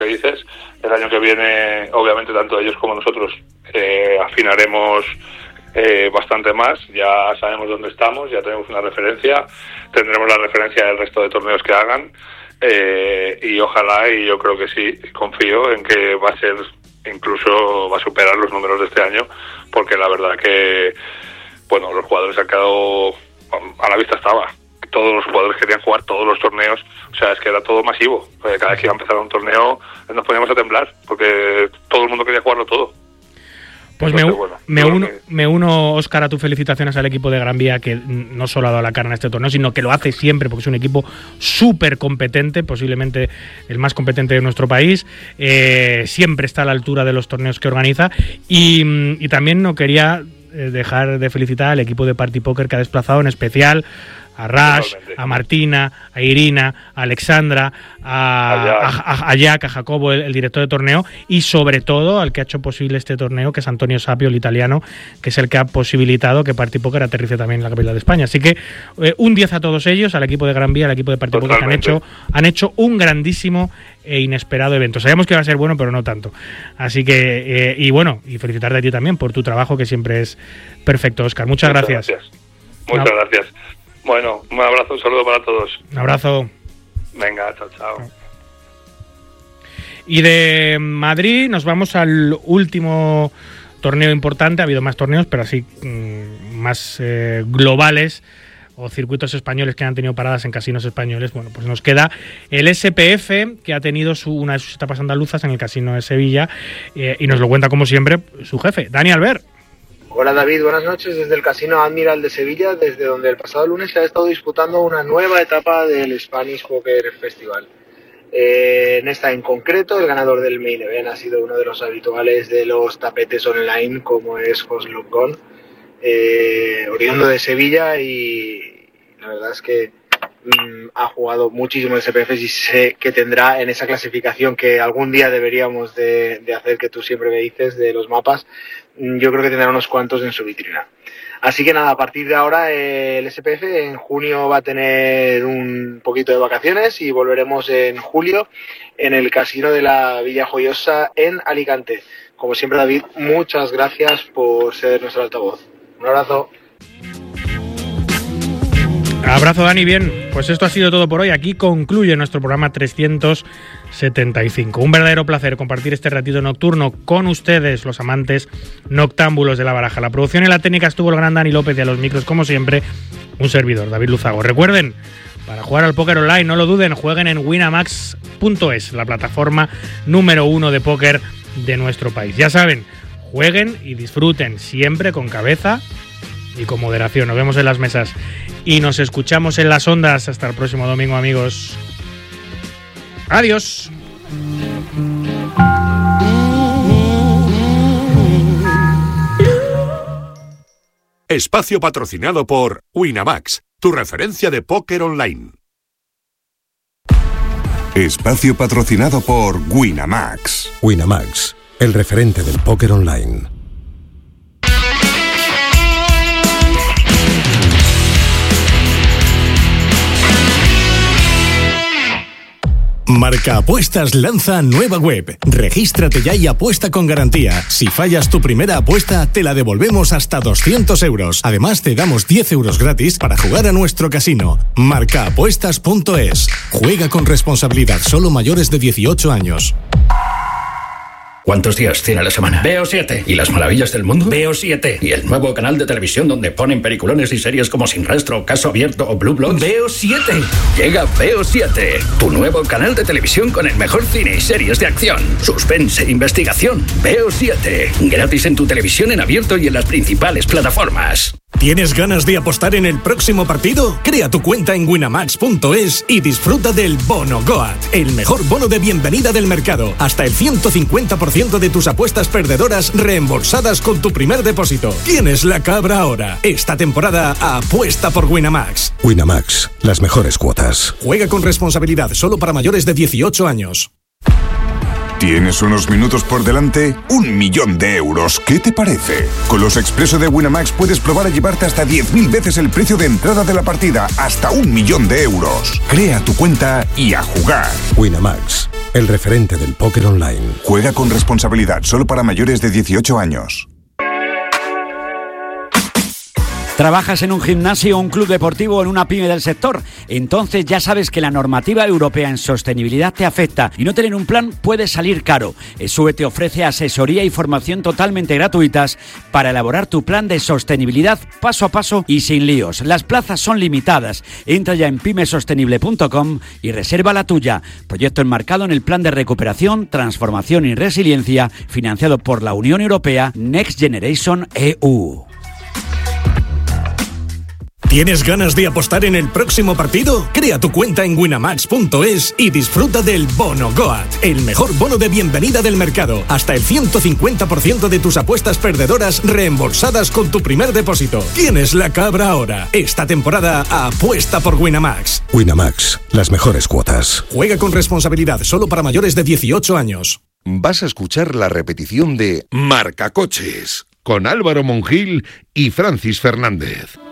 que dices. El año que viene, obviamente, tanto ellos como nosotros afinaremos bastante más. Ya sabemos dónde estamos, ya tenemos una referencia, tendremos la referencia del resto de torneos que hagan, y ojalá, y yo creo que sí, confío en que va a ser, incluso va a superar los números de este año, porque la verdad que, bueno, los jugadores han quedado, a la vista estaba, todos los jugadores querían jugar todos los torneos, o sea, es que era todo masivo. Cada vez que iba a empezar un torneo nos poníamos a temblar, porque todo el mundo quería jugarlo todo. Pues entonces, me uno, Óscar, a tus felicitaciones al equipo de Gran Vía, que no solo ha dado la cara en este torneo, sino que lo hace siempre, porque es un equipo súper competente, posiblemente el más competente de nuestro país. Siempre está a la altura de los torneos que organiza. Y también no quería dejar de felicitar al equipo de Party Poker, que ha desplazado en especial a Rash, a Martina, a Irina, a Alexandra, a Jack, a Jacobo, el director de torneo, y sobre todo al que ha hecho posible este torneo, que es Antonio Sapio, el italiano, que es el que ha posibilitado que Party Poker aterrice también en la capital de España. Así que un 10 a todos ellos, al equipo de Gran Vía, al equipo de Party Poker, que han hecho un grandísimo e inesperado evento. Sabíamos que iba a ser bueno, pero no tanto. Así que, y bueno, y felicitarte a ti también por tu trabajo, que siempre es perfecto, Óscar. Muchas gracias. Muchas gracias. Bueno, un abrazo, un saludo para todos. Un abrazo. Venga, chao, chao. Y de Madrid nos vamos al último torneo importante. Ha habido más torneos, pero así más globales, o circuitos españoles que han tenido paradas en casinos españoles. Bueno, pues nos queda el SPF, que ha tenido una de sus etapas andaluzas en el Casino de Sevilla, y nos lo cuenta, como siempre, su jefe, Dani Albert. Hola David, buenas noches desde el Casino Admiral de Sevilla, desde donde el pasado lunes se ha estado disputando una nueva etapa del Spanish Poker Festival. En esta en concreto, el ganador del Main Event ha sido uno de los habituales de los tapetes online, como es Jos Longón, oriundo de Sevilla, y la verdad es que ha jugado muchísimo el SPF y sé que tendrá en esa clasificación que algún día deberíamos de hacer, que tú siempre me dices, de los mapas. Yo creo que tendrá unos cuantos en su vitrina. Así que nada, a partir de ahora el SPF en junio va a tener un poquito de vacaciones y volveremos en julio en el Casino de la Villa Joyosa en Alicante. Como siempre, David, muchas gracias por ser nuestro altavoz. Un abrazo. Abrazo, Dani. Bien, pues esto ha sido todo por hoy. Aquí concluye nuestro programa 375. Un verdadero placer compartir este ratito nocturno con ustedes, los amantes noctámbulos de la baraja. La producción y la técnica estuvo el gran Dani López, y a los micros, como siempre, un servidor, David Luzago. Recuerden, para jugar al póker online, no lo duden, jueguen en winamax.es, la plataforma número 1 de póker de nuestro país. Ya saben, jueguen y disfruten siempre con cabeza y con moderación. Nos vemos en las mesas y nos escuchamos en las ondas. Hasta el próximo domingo, amigos. Adiós. Espacio patrocinado por Winamax, tu referencia de póker online. Espacio patrocinado por Winamax. Winamax, el referente del póker online. Marca Apuestas lanza nueva web. Regístrate ya y apuesta con garantía. Si fallas tu primera apuesta, te la devolvemos hasta 200 euros. Además, te damos 10 euros gratis para jugar a nuestro casino. Marcaapuestas.es. Juega con responsabilidad. Solo mayores de 18 años. ¿Cuántos días tiene la semana? Veo 7. ¿Y las maravillas del mundo? Veo 7. ¿Y el nuevo canal de televisión donde ponen peliculones y series como Sin Rastro, Caso Abierto o Blue Bloods? Veo 7. Llega Veo 7, tu nuevo canal de televisión con el mejor cine y series de acción, suspense e investigación. Veo 7. Gratis en tu televisión en abierto y en las principales plataformas. ¿Tienes ganas de apostar en el próximo partido? Crea tu cuenta en winamax.es y disfruta del Bono Goat, el mejor bono de bienvenida del mercado. Hasta el 150% de tus apuestas perdedoras reembolsadas con tu primer depósito. Tienes la cabra ahora. Esta temporada apuesta por Winamax. Winamax, las mejores cuotas. Juega con responsabilidad, solo para mayores de 18 años. ¿Tienes unos minutos por delante? 1 millón de euros. ¿Qué te parece? Con los expresos de Winamax puedes probar a llevarte hasta 10.000 veces el precio de entrada de la partida. Hasta 1 millón de euros. Crea tu cuenta y a jugar. Winamax, el referente del póker online. Juega con responsabilidad, solo para mayores de 18 años. ¿Trabajas en un gimnasio, un club deportivo o en una pyme del sector? Entonces ya sabes que la normativa europea en sostenibilidad te afecta y no tener un plan puede salir caro. ESUE te ofrece asesoría y formación totalmente gratuitas para elaborar tu plan de sostenibilidad paso a paso y sin líos. Las plazas son limitadas. Entra ya en pymesostenible.com y reserva la tuya. Proyecto enmarcado en el Plan de Recuperación, Transformación y Resiliencia financiado por la Unión Europea Next Generation EU. ¿Tienes ganas de apostar en el próximo partido? Crea tu cuenta en winamax.es y disfruta del Bono Goat, el mejor bono de bienvenida del mercado. Hasta el 150% de tus apuestas perdedoras reembolsadas con tu primer depósito. Tienes la cabra ahora. Esta temporada apuesta por Winamax. Winamax, las mejores cuotas. Juega con responsabilidad, solo para mayores de 18 años. Vas a escuchar la repetición de Marcacoches con Álvaro Monjil y Francis Fernández.